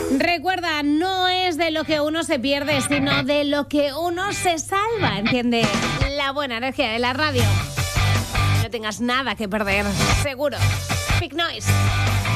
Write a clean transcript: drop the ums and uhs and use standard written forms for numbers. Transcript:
Recuerda, no es de lo que uno se pierde, sino de lo que uno se salva. Entiende la buena energía de la radio. No tengas nada que perder, seguro. Big Noise.